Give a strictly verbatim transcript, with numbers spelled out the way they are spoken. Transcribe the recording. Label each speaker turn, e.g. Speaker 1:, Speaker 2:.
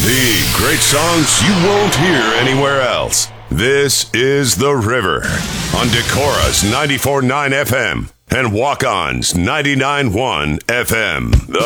Speaker 1: The great songs you won't hear anywhere else. This is The River on Decora's ninety-four point nine F M and Walk-On's ninety-nine point one F M. The